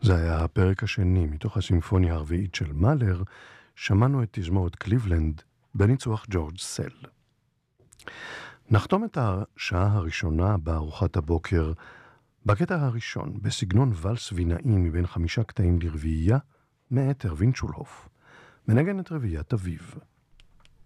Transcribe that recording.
זה היה הפרק השני מתוך הסימפוניה הרביעית של מאלר, שמענו את תזמורת קליבלנד בניצוח ג'ורג' סל. נחתום את השעה הראשונה בארוחת הבוקר בקטע הראשון, בסגנון ולס וינאי מבין 5 קטעים לרביעייה, מאת ארווין שולהוף, מנגן את רביעיית אביב.